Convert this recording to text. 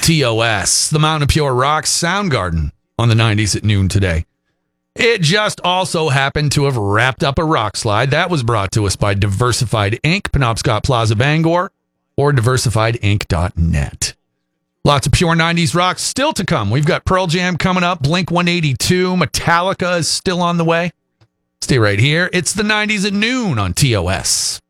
TOS, the Mountain of Pure Rock Soundgarden on the 90s at noon today. It just also happened to have wrapped up a rock slide. That was brought to us by Diversified Inc., Penobscot Plaza, Bangor, or diversifiedinc.net. Lots of pure 90s rock still to come. We've got Pearl Jam coming up, Blink 182, Metallica is still on the way. Stay right here. It's the 90s at noon on TOS.